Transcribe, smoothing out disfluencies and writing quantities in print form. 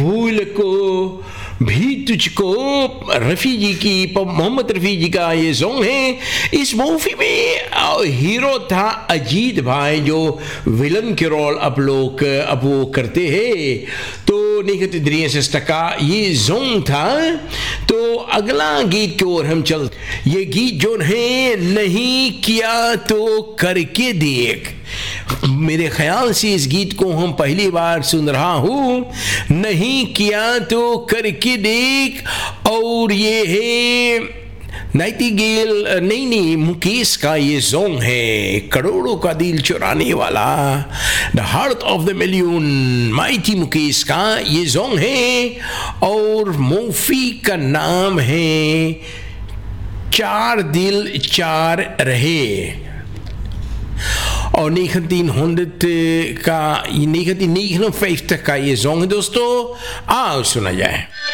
फूल को भी तुझको, रफ़ी जी की, मोहम्मद रफ़ी जी का ये सॉन्ग है। इस मूवी में हीरो था अजीत भाई, जो विलन के रोल अब वो करते हैं। तो 1963 का ये सॉन्ग था। तो अगला गीत की ओर हम चल, ये गीत जो है, नहीं किया तो करके देख। मेरे ख्याल से इस गीत को हम पहली बार सुन रहा हूँ, नहीं किया तो करके देख। और ये है नाइटिंगेल, नहीं, मुकेश का ये सॉन्ग है, करोड़ों का दिल चुराने वाला, the heart of the million, mighty Mukesh का ये सॉन्ग है। और मूवी का नाम है चार दिल चार रहे। और 1959 का ये सॉन्ग है दोस्तों, आओ सुना जाए।